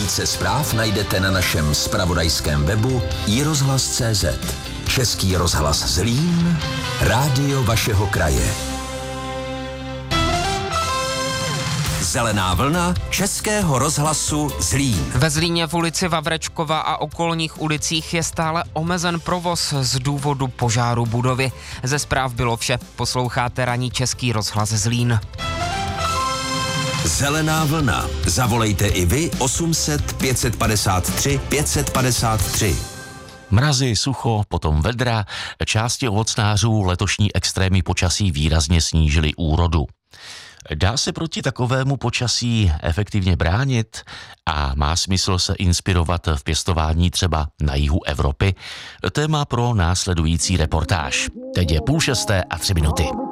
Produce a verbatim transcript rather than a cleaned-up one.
Více zpráv najdete na našem zpravodajském webu i rozhlas tečka cé zet. Český rozhlas Zlín, rádio vašeho kraje. Zelená vlna Českého rozhlasu Zlín. Ve Zlíně v ulici Vavrečkova a okolních ulicích je stále omezen provoz z důvodu požáru budovy. Ze zpráv bylo vše. Posloucháte ranní Český rozhlas Zlín. Zelená vlna. Zavolejte i vy osm set pět set padesát tři pět set padesát tři. Mrazy, sucho, potom vedra, části ovocnářů letošní extrémy počasí výrazně snížily úrodu. Dá se proti takovému počasí efektivně bránit a má smysl se inspirovat v pěstování třeba na jihu Evropy? Téma pro následující reportáž. Teď je půl šesté a tři minuty.